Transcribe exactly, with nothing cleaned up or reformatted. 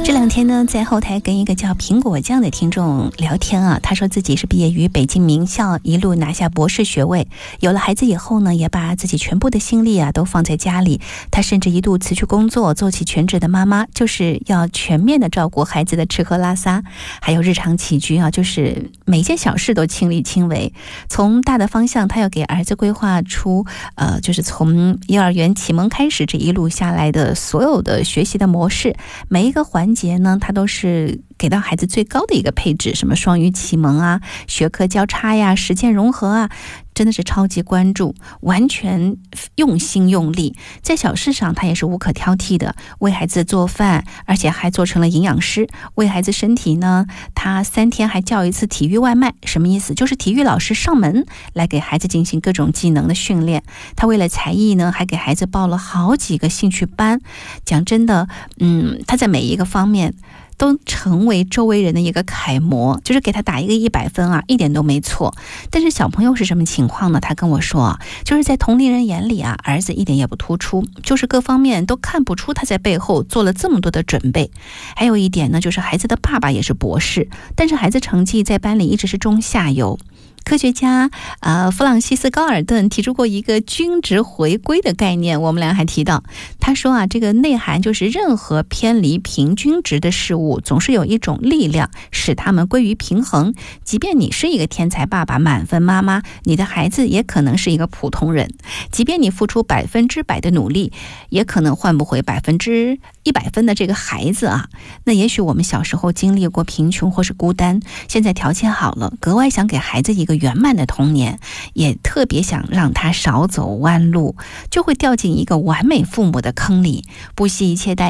这两天呢，在后台跟一个叫苹果酱的听众聊天啊，他说自己是毕业于北京名校，一路拿下博士学位，有了孩子以后呢，也把自己全部的心力啊都放在家里。他甚至一度辞去工作，做起全职的妈妈，就是要全面的照顾孩子的吃喝拉撒，还有日常起居啊，就是每件小事都亲力亲为。从大的方向，他要给儿子规划出，呃，就是从幼儿园启蒙开始，这一路下来的所有的学习的模式，每一个环节呢，他都是给到孩子最高的一个配置，什么双语启蒙啊、学科交叉呀、实践融合啊，真的是超级关注，完全用心用力。在小事上他也是无可挑剔的，为孩子做饭，而且还做成了营养师。为孩子身体呢，他三天还叫一次体育外卖，什么意思？就是体育老师上门来给孩子进行各种技能的训练。他为了才艺呢，还给孩子报了好几个兴趣班。讲真的，嗯，他在每一个方面都成为周围人的一个楷模，就是给他打一个一百分啊，一点都没错。但是小朋友是什么情况呢？他跟我说，就是在同龄人眼里啊，儿子一点也不突出，就是各方面都看不出他在背后做了这么多的准备。还有一点呢，就是孩子的爸爸也是博士，但是孩子成绩在班里一直是中下游。科学家呃，弗朗西斯高尔顿提出过一个均值回归的概念，我们俩还提到，他说啊，这个内涵就是任何偏离平均值的事物，总是有一种力量使它们归于平衡。即便你是一个天才爸爸、满分妈妈，你的孩子也可能是一个普通人。即便你付出百分之百的努力，也可能换不回百分之一百分的这个孩子啊。那也许我们小时候经历过贫穷或是孤单，现在条件好了，格外想给孩子一个圆满的童年，也特别想让他少走弯路，就会掉进一个完美父母的坑里，不惜一切代